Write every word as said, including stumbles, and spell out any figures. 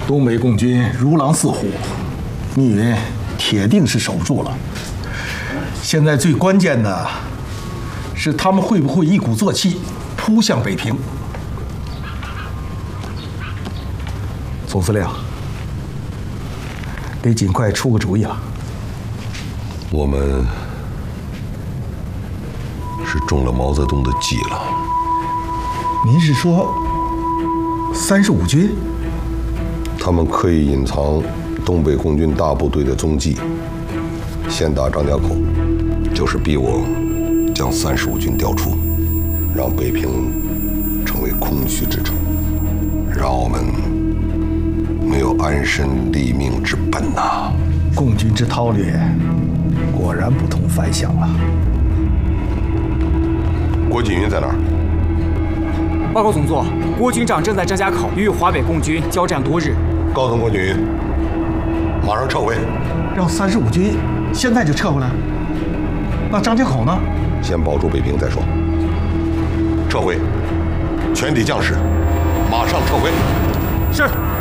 东北共军如狼似虎，密云铁定是守不住了。现在最关键的是他们会不会一鼓作气扑向北平。总司令，得尽快出个主意了。 我们是中了毛泽东的计了。 您是说三十五军？ 他们刻意隐藏东北共军大部队的踪迹，先打张家口，就是逼我将三十五军调出，让北平成为空虚之城，让我们没有安身立命之本呐！ 共军之韬略，果然不同凡响啊！ 郭锦云在哪儿？ 报告总座，郭军长正在张家口与华北共军交战多日。 告诉郭锦云，马上撤回。 让三十五军现在就撤回来？那张家口呢？ 先保住北平再说。撤回，全体将士马上撤回。 是。